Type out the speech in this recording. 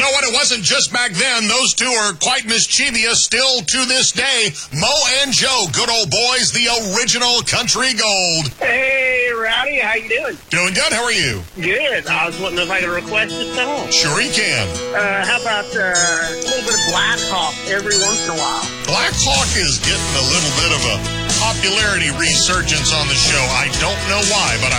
know what? It wasn't just back then. Those two are quite mischievous still to this day. Mo and Joe, good old boys, the original country gold. Hey, Rowdy, how you doing? Doing good. How are you? Good. I was wondering if I could request a song. Sure you can. How about a little bit of Black Hawk every once in a while? Black Hawk is getting a little bit of a popularity resurgence on the show. I don't know why, but